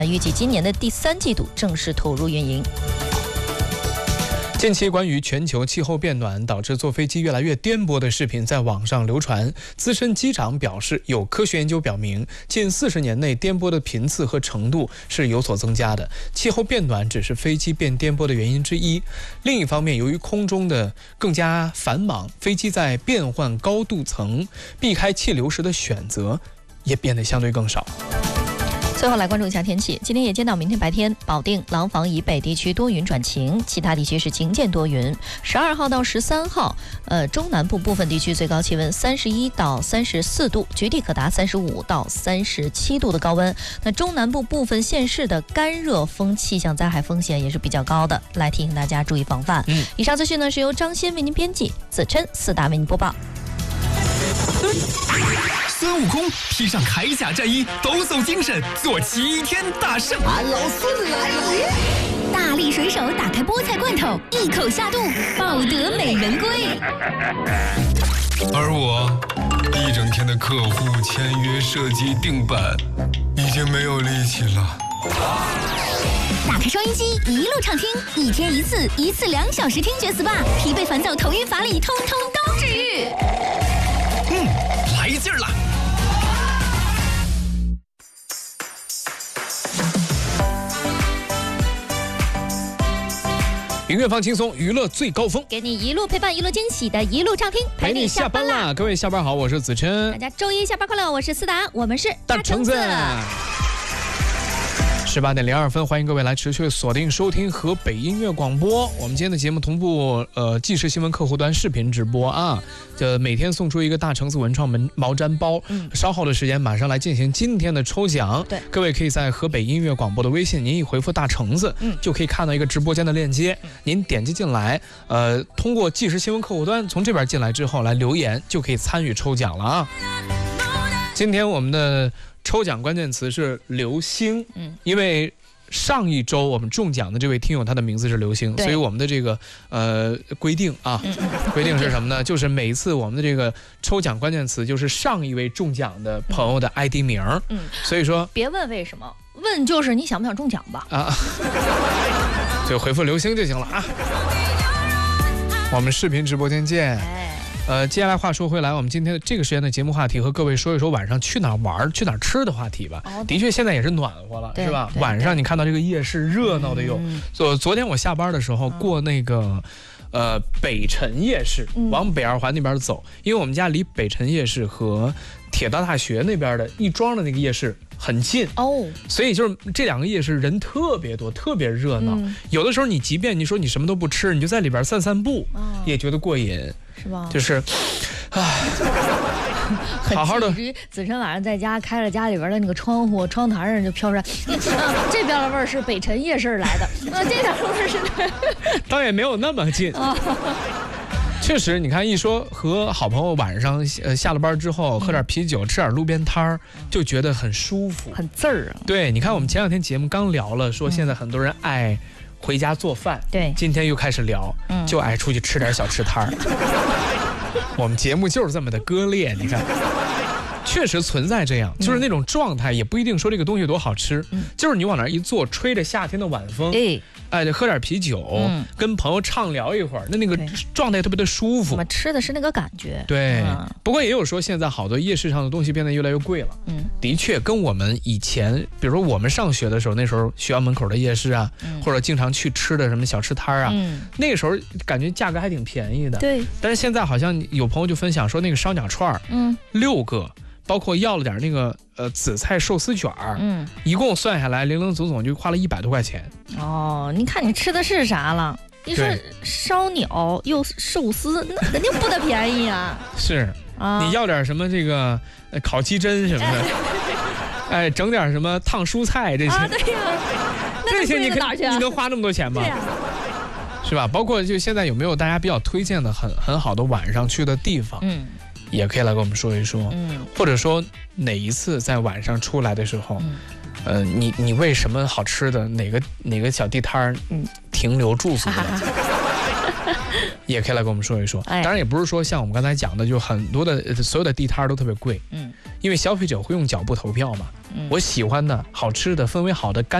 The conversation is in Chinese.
预计今年的第3季度正式投入运营。 近期关于全球气候变暖导致坐飞机越来越颠簸的视频在网上流传。资深机长表示，有科学研究表明，近40年内颠簸的频次和程度是有所增加的。气候变暖只是飞机变颠簸的原因之一。另一方面，由于空中的更加繁忙，飞机在变换高度层、避开气流时的选择也变得相对更少。 最后来关注一下天气，今天夜间到明天白天，保定、廊坊以北地区多云转晴，其他地区是晴间多云。12号到13号，中南部部分地区最高气温31到34度，局地可达35到37度的高温。那中南部部分县市的干热风气象灾害风险也是比较高的，来提醒大家注意防范。以上资讯呢是由张鑫为您编辑，子琛、四达为您播报。 孙悟空披上铠甲战衣，抖擞精神，做齐天大圣。 俺老孙来了！ 大力水手打开菠菜罐头，一口下肚，抱得美人归。 而我一整天的客户签约、设计、定版，已经没有力气了。 打开收音机，一路畅听，1天1次，1次2小时听觉 SPA， 疲惫烦躁、头晕乏力，通通都治愈。 来劲儿了！ 音乐放轻松，娱乐最高峰， 给你一路陪伴，一路惊喜的一路畅听， 陪你下班啦！各位下班好，我是子琛。 大家周一下班快乐，我是思达，我们是大橙子。18点02分，欢迎各位来持续锁定收听河北音乐广播。我们今天的节目同步即时新闻客户端视频直播啊，每天送出一个大橙子文创毛毡包。稍后的时间马上来进行今天的抽奖。 对， 各位可以在河北音乐广播的微信，您一回复大橙子，就可以看到一个直播间的链接，您点击进来，通过即时新闻客户端从这边进来之后来留言，就可以参与抽奖了啊。今天我们的抽奖关键词是流星，因为上一周我们中奖的这位听友他的名字是流星，所以我们的这个规定啊，规定是什么呢？就是每一次我们的这个抽奖关键词就是上一位中奖的朋友的 ID 名，所以说别问为什么，问就是你想不想中奖吧啊， 就回复流星就行了啊。我们视频直播间见。接下来话说回来，我们今天的这个时间的节目话题和各位说一说晚上去哪儿玩、去哪儿吃的话题吧。的确，现在也是暖和了，是吧？晚上你看到这个夜市热闹的有。昨天我下班的时候过那个北辰夜市，往北二环那边走，因为我们家离北辰夜市和铁道大学那边的亦庄的那个夜市很近哦，所以就是这2个夜市人特别多，特别热闹。有的时候你即便你说你什么都不吃，你就在里边散散步，也觉得过瘾， 是吧？ 就是，好好的。 子琛晚上在家开了家里边的那个窗户，窗台上就飘出来，这边的味儿是北辰夜市来的，这边的味儿是， 倒也没有那么近。确实，你看一说和好朋友晚上下了班之后喝点啤酒，吃点路边摊儿，就觉得很舒服， 很字儿啊。 对，你看我们前2天节目刚聊了，说现在很多人爱回家做饭， 对， 今天又开始聊，就爱出去吃点小吃摊儿。我们节目就是这么的割裂，你看。确实存在这样，就是那种状态，也不一定说这个东西多好吃，就是你往那儿一坐，吹着夏天的晚风，就喝点啤酒，跟朋友畅聊一会儿，那个状态特别的舒服。 我们吃的是那个感觉。 对，不过也有说现在好多夜市上的东西变得越来越贵了。的确跟我们以前，比如说我们上学的时候，那时候学校门口的夜市啊，或者经常去吃的什么小吃摊啊，那个时候感觉价格还挺便宜的。对，但是现在好像有朋友就分享说，那个烧鸟串，6个。包括要了点那个紫菜寿司卷儿，一共算下来零零总总就花了100多块钱。 哦，你看你吃的是啥了？你说烧鸟又寿司，那肯定不得便宜啊。 是啊，你要点什么这个烤鸡胗什么的，整点什么烫蔬菜这些， 对呀， 这些你能花那么多钱吗？是吧？包括就现在有没有大家比较推荐的很好的晚上去的地方？也可以来跟我们说一说，或者说哪一次在晚上出来的时候，你为什么好吃的哪个小地摊停留住宿的， 也可以来跟我们说一说。 当然也不是说像我们刚才讲的，就很多的所有的地摊都特别贵，因为消费者会用脚步投票嘛。我喜欢的好吃的氛围好的干